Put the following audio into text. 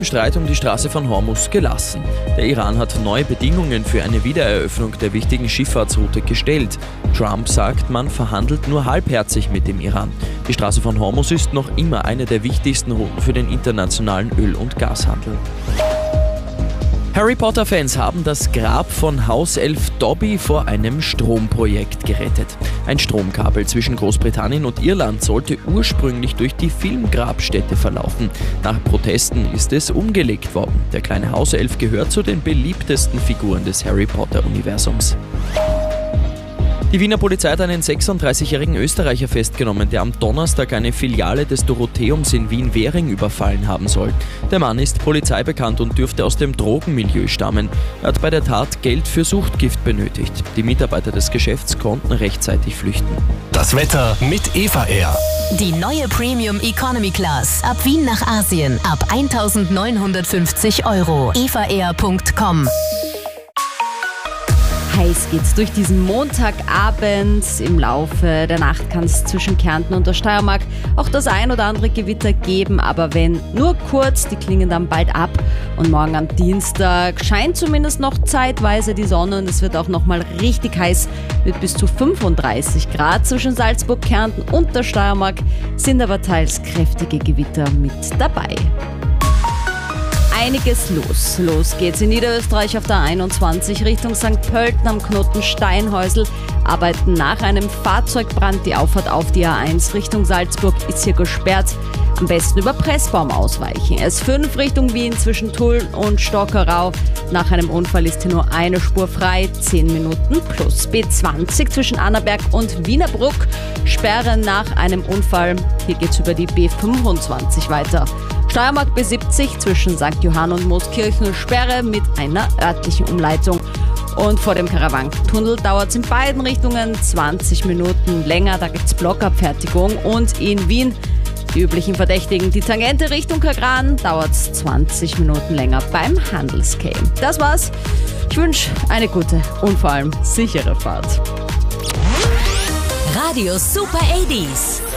Streit um die Straße von Hormuz gelassen. Der Iran hat neue Bedingungen für eine Wiedereröffnung der wichtigen Schifffahrtsroute gestellt. Trump sagt, man verhandelt nur halbherzig mit dem Iran. Die Straße von Hormuz ist noch immer eine der wichtigsten Routen für den internationalen Öl- und Gashandel. Harry Potter-Fans haben das Grab von Hauself Dobby vor einem Stromprojekt gerettet. Ein Stromkabel zwischen Großbritannien und Irland sollte ursprünglich durch die Filmgrabstätte verlaufen. Nach Protesten ist es umgelegt worden. Der kleine Hauself gehört zu den beliebtesten Figuren des Harry Potter-Universums. Die Wiener Polizei hat einen 36-jährigen Österreicher festgenommen, der am Donnerstag eine Filiale des Dorotheums in Wien-Währing überfallen haben soll. Der Mann ist polizeibekannt und dürfte aus dem Drogenmilieu stammen. Er hat bei der Tat Geld für Suchtgift benötigt. Die Mitarbeiter des Geschäfts konnten rechtzeitig flüchten. Das Wetter mit Eva Air. Die neue Premium Economy Class. Ab Wien nach Asien. Ab 1.950 €. evaair.com. Heiß geht's durch diesen Montagabend. Im Laufe der Nacht kann es zwischen Kärnten und der Steiermark auch das ein oder andere Gewitter geben, aber wenn nur kurz, die klingen dann bald ab. Und morgen am Dienstag scheint zumindest noch zeitweise die Sonne und es wird auch nochmal richtig heiß, wird bis zu 35 Grad. Zwischen Salzburg, Kärnten und der Steiermark sind aber teils kräftige Gewitter mit dabei. Einiges los. Los geht's in Niederösterreich auf der 21 Richtung St. Pölten am Knoten Steinhäusl. Arbeiten nach einem Fahrzeugbrand. Die Auffahrt auf die A1 Richtung Salzburg ist hier gesperrt. Am besten über Pressbaum ausweichen. S5 Richtung Wien zwischen Tulln und Stockerau. Nach einem Unfall ist hier nur eine Spur frei. 10 Minuten plus. B20 zwischen Annaberg und Wienerbruck. Sperre nach einem Unfall. Hier geht's über die B25 weiter. Steiermark B70 zwischen St. Johann und Mooskirchen, Sperre mit einer örtlichen Umleitung. Und vor dem Karawankentunnel dauert es in beiden Richtungen 20 Minuten länger, da gibt es Blockabfertigung. Und in Wien die üblichen Verdächtigen. Die Tangente Richtung Kagran dauert 20 Minuten länger beim Handelscame. Das war's. Ich wünsche eine gute und vor allem sichere Fahrt. Radio Super 80s.